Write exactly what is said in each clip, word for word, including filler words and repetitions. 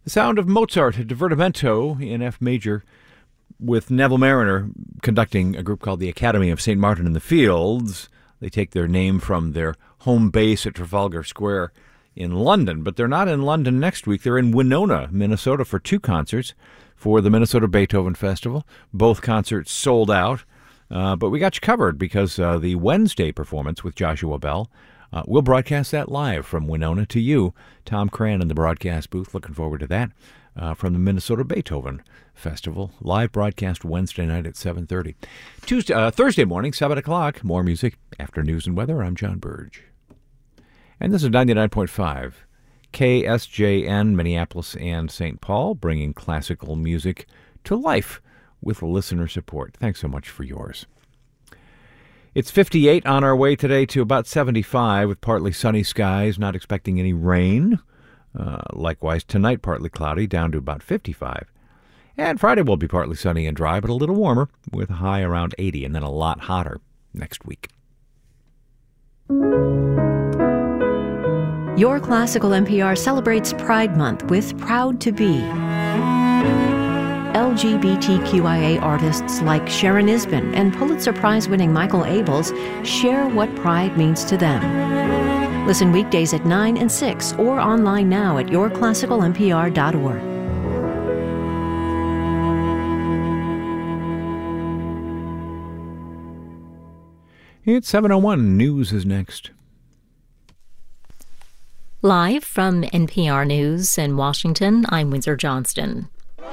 The sound of Mozart Divertimento in F major, with Neville Mariner conducting a group called the Academy of Saint Martin in the Fields. They take their name from their home base at Trafalgar Square in London, but they're not in London next week. They're in Winona, Minnesota for two concerts for the Minnesota Beethoven Festival. Both concerts sold out, uh, but we got you covered because uh, the Wednesday performance with Joshua Bell, uh, we'll broadcast that live from Winona to you. Tom Cran in the broadcast booth. Looking forward to that uh, from the Minnesota Beethoven Festival. Live broadcast Wednesday night at seven thirty. Tuesday, uh, Thursday morning, seven o'clock. More music after news and weather. I'm John Burge. And this is ninety-nine point five K S J N, Minneapolis and Saint Paul, bringing classical music to life with listener support. Thanks so much for yours. It's fifty-eight, on our way today to about seventy-five with partly sunny skies, not expecting any rain. Uh, likewise, tonight partly cloudy, down to about fifty-five. And Friday will be partly sunny and dry, but a little warmer with a high around eighty, and then a lot hotter next week. Your Classical N P R celebrates Pride Month with Proud to Be. L G B T Q I A artists like Sharon Isbin and Pulitzer Prize-winning Michael Abels share what pride means to them. Listen weekdays at nine and six or online now at your classical n p r dot org. It's seven oh one. News is next. Live from N P R News in Washington, I'm Windsor Johnston.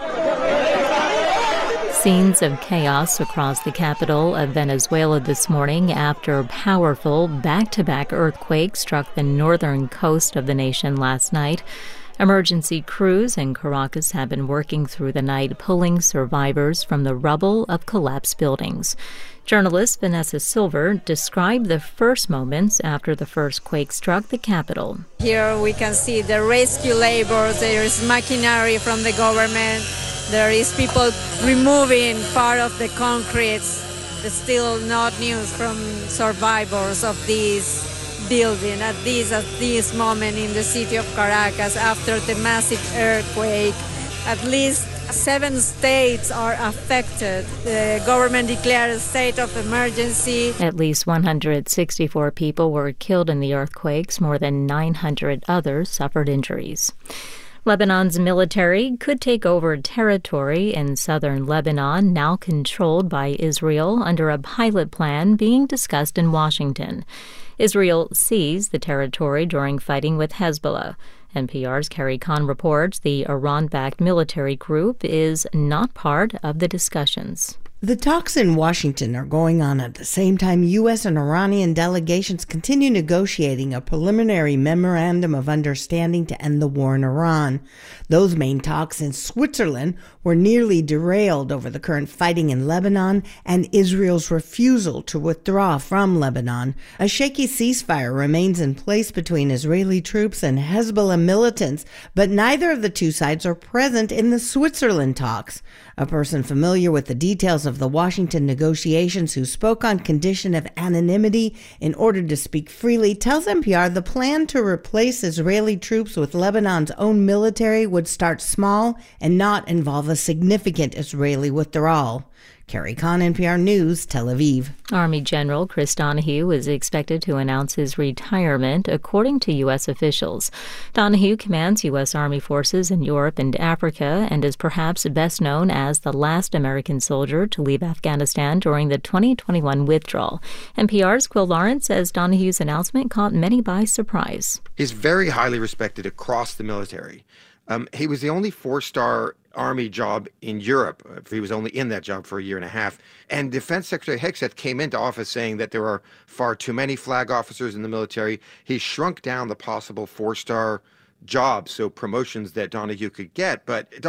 Scenes of chaos across the capital of Venezuela this morning after powerful back-to-back earthquakes struck the northern coast of the nation last night. Emergency crews in Caracas have been working through the night, pulling survivors from the rubble of collapsed buildings. Journalist Vanessa Silver described the first moments after the first quake struck the capital. Here we can see the rescue labors. There is machinery from the government. There is people removing part of the concrete. There's still not news from survivors of this building at this at this moment in the city of Caracas after the massive earthquake. At least seven states are affected. The government declared a state of emergency. At least one hundred sixty-four people were killed in the earthquakes. More than nine hundred others suffered injuries. Lebanon's military could take over territory in southern Lebanon, now controlled by Israel, under a pilot plan being discussed in Washington. Israel seized the territory during fighting with Hezbollah. N P R's Carrie Kahn reports the Iran-backed military group is not part of the discussions. The talks in Washington are going on at the same time U S and Iranian delegations continue negotiating a preliminary memorandum of understanding to end the war in Iran. Those main talks in Switzerland were nearly derailed over the current fighting in Lebanon and Israel's refusal to withdraw from Lebanon. A shaky ceasefire remains in place between Israeli troops and Hezbollah militants, but neither of the two sides are present in the Switzerland talks. A person familiar with the details of the Washington negotiations who spoke on condition of anonymity in order to speak freely tells N P R the plan to replace Israeli troops with Lebanon's own military would start small and not involve a significant Israeli withdrawal. Carrie Kahn, N P R News, Tel Aviv. Army General Chris Donahue is expected to announce his retirement, according to U S officials. Donahue commands U S Army forces in Europe and Africa and is perhaps best known as the last American soldier to leave Afghanistan during the twenty twenty-one withdrawal. N P R's Quill Lawrence says Donahue's announcement caught many by surprise. He's very highly respected across the military. Um, he was the only four-star Army job in Europe. He was only in that job for a year and a half. And Defense Secretary Hegseth came into office saying that there are far too many flag officers in the military. He shrunk down the possible four-star jobs, so promotions that Donahue could get. But